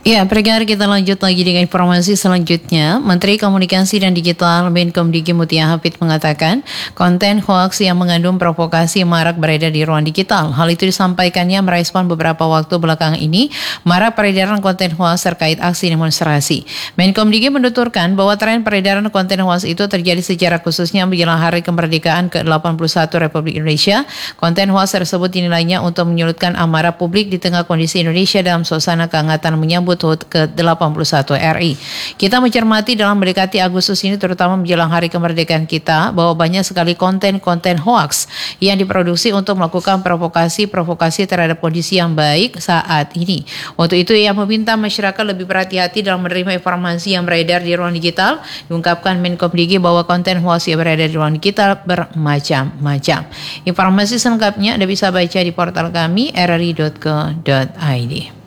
Ya, pendengar, kita lanjut lagi dengan informasi selanjutnya. Menteri Komunikasi dan Digital Menkomdigi Mutia Hafid mengatakan konten hoaks yang mengandung provokasi marak beredar di ruang digital. Hal itu disampaikannya merespon beberapa waktu belakangan ini marak peredaran konten hoaks terkait aksi demonstrasi. Menkomdigi menuturkan bahwa tren peredaran konten hoaks itu terjadi secara khususnya menjelang Hari Kemerdekaan ke-81 Republik Indonesia. Konten hoaks tersebut dinilainya untuk menyulutkan amarah publik di tengah kondisi Indonesia dalam suasana kehangatan menyambut HUT ke-81 RI. Kita mencermati dalam mendekati Agustus ini, terutama menjelang hari kemerdekaan kita, bahwa banyak sekali konten-konten hoaks yang diproduksi untuk melakukan provokasi terhadap kondisi yang baik saat ini. Untuk itu ia meminta masyarakat lebih berhati-hati dalam menerima informasi yang beredar di ruang digital. Diungkapkan Menkomdigi bahwa konten hoaks yang beredar di ruang digital bermacam-macam. Informasi selengkapnya Anda bisa baca di portal kami rri.co.id.